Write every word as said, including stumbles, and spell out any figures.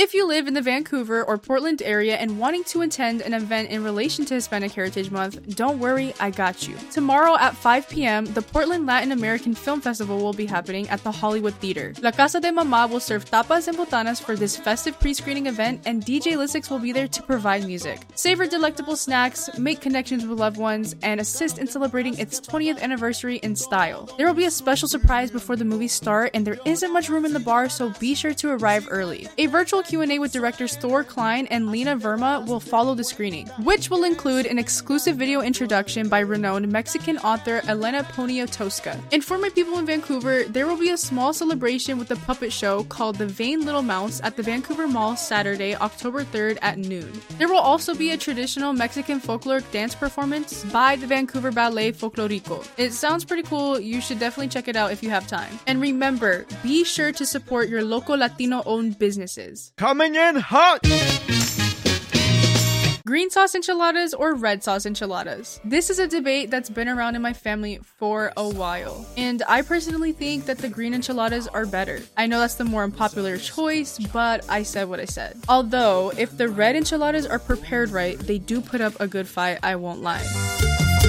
If you live in the Vancouver or Portland area and wanting to attend an event in relation to Hispanic Heritage Month, don't worry, I got you. Tomorrow at five p m, the Portland Latin American Film Festival will be happening at the Hollywood Theater. La Casa de Mama will serve tapas and botanas for this festive pre-screening event, and D J Lissix will be there to provide music. Savor delectable snacks, make connections with loved ones, and assist in celebrating its twentieth anniversary in style. There will be a special surprise before the movies start, and there isn't much room in the bar, so be sure to arrive early. A virtual Q and A with directors Thor Klein and Lena Verma will follow the screening, which will include an exclusive video introduction by renowned Mexican author Elena Poniatowska. And for my people in Vancouver, there will be a small celebration with a puppet show called The Vain Little Mouse at the Vancouver Mall Saturday, October third at noon. There will also be a traditional Mexican folkloric dance performance by the Vancouver Ballet Folklorico. It sounds pretty cool, you should definitely check it out if you have time. And remember, be sure to support your local Latino-owned businesses. Coming in hot! Green sauce enchiladas or red sauce enchiladas? This is a debate that's been around in my family for a while, and I personally think that the green enchiladas are better. I know that's the more unpopular choice, but I said what I said. Although, if the red enchiladas are prepared right, they do put up a good fight, I won't lie.